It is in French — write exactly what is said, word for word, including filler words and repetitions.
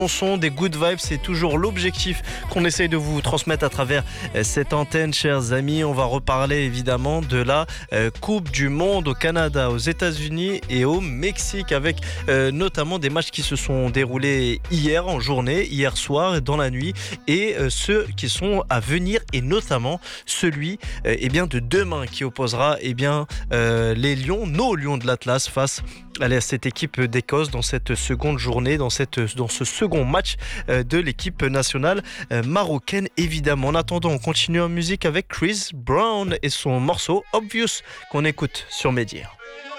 Son, des good vibes, c'est toujours l'objectif qu'on essaye de vous transmettre à travers cette antenne, chers amis. On va reparler évidemment de la euh, Coupe du Monde au Canada, aux États-Unis et au Mexique, avec euh, notamment des matchs qui se sont déroulés hier en journée, hier soir et dans la nuit, et euh, ceux qui sont à venir, et notamment celui euh, eh bien, de demain qui opposera eh bien, euh, les Lions, nos Lions de l'Atlas face à cette équipe d'Écosse dans cette seconde journée, dans, cette, dans ce second match de l'équipe nationale marocaine, évidemment. En attendant, on continue en musique avec Chris Brown et son morceau Obvious qu'on écoute sur Média.